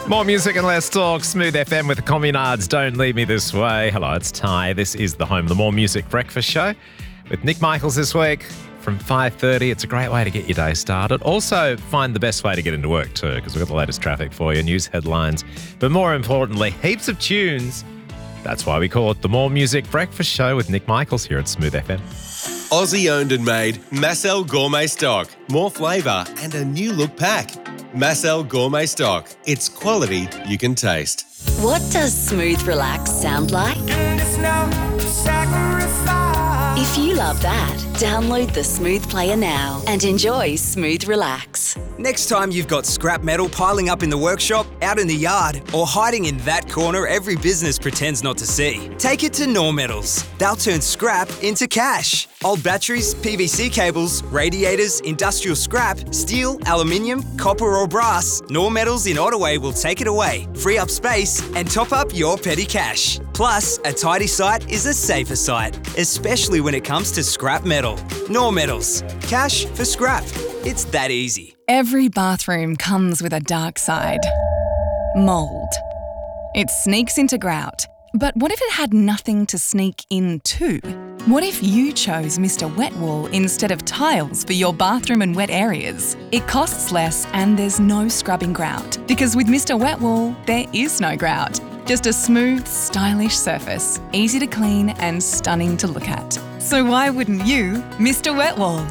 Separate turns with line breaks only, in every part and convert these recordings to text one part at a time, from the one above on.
More music and less talk. Smooth FM with the Communards. Don't leave me this way. Hello, it's Ty. This is the home of the More Music Breakfast Show with Nick Michaels this week from 5:30. It's a great way to get your day started. Also, find the best way to get into work too, because we've got the latest traffic for you, news headlines, but more importantly, heaps of tunes. That's why we call it the More Music Breakfast Show with Nick Michaels here at Smooth FM.
Aussie owned and made Massel Gourmet Stock. More flavour and a new look pack. Massel Gourmet Stock. It's quality you can taste.
What does smooth relax sound like? If you love that, download the Smooth Player now and enjoy Smooth Relax.
Next time you've got scrap metal piling up in the workshop, out in the yard, or hiding in that corner every business pretends not to see, take it to Normetals. They'll turn scrap into cash. Old batteries, PVC cables, radiators, industrial scrap, steel, aluminium, copper or brass, Normetals in Ottaway will take it away, free up space and top up your petty cash. Plus, a tidy site is a safer site, especially when it comes to scrap metal. Normetals. Cash for scrap. It's that easy.
Every bathroom comes with a dark side. Mould. It sneaks into grout. But what if it had nothing to sneak into? What if you chose Mr. Wet Wool instead of tiles for your bathroom and wet areas? It costs less and there's no scrubbing grout. Because with Mr. Wet Wool, there is no grout. Just a smooth, stylish surface, easy to clean and stunning to look at. So why wouldn't you, Mr. Wet Wool?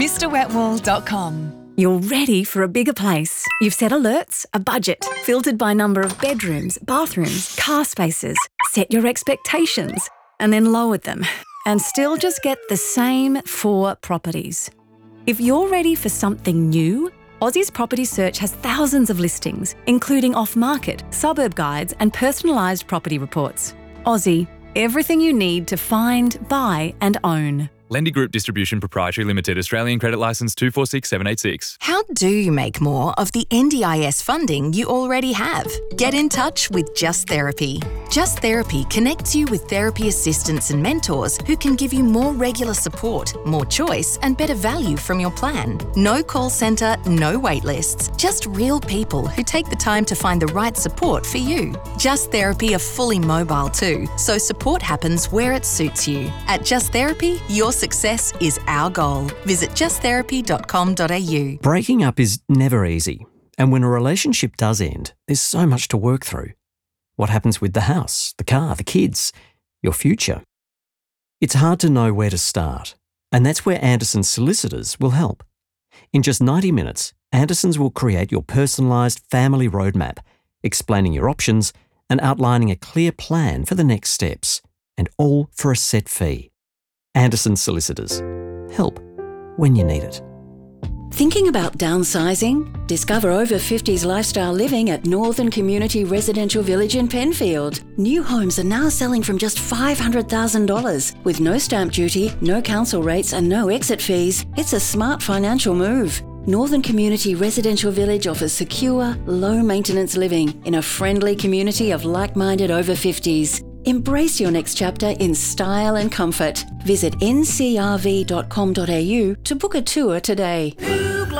MrWetWool.com.
You're ready for a bigger place. You've set alerts, a budget, filtered by number of bedrooms, bathrooms, car spaces, set your expectations, and then lowered them, and still just get the same 4 properties. If you're ready for something new, Aussie's Property Search has thousands of listings, including off-market, suburb guides, and personalised property reports. Aussie, everything you need to find, buy, and own.
Lendy Group Distribution Proprietary Limited, Australian Credit Licence 246786.
How do you make more of the NDIS funding you already have? Get in touch with Just Therapy. Just Therapy connects you with therapy assistants and mentors who can give you more regular support, more choice, and better value from your plan. No call centre, no wait lists, just real people who take the time to find the right support for you. Just Therapy are fully mobile too, so support happens where it suits you. At Just Therapy, your success is our goal. Visit justtherapy.com.au.
Breaking up is never easy, and when a relationship does end, there's so much to work through. What happens with the house, the car, the kids, your future? It's hard to know where to start, and that's where Anderson's Solicitors will help. In just 90 minutes, Anderson's will create your personalised family roadmap, explaining your options and outlining a clear plan for the next steps, and all for a set fee. Anderson's Solicitors. Help when you need it.
Thinking about downsizing? Discover over 50s lifestyle living at Northern Community Residential Village in Penfield. New homes are now selling from just $500,000 with no stamp duty, no council rates and no exit fees. It's a smart financial move. Northern Community Residential Village offers secure, low-maintenance living in a friendly community of like-minded over 50s. Embrace your next chapter in style and comfort. Visit ncrv.com.au to book a tour today.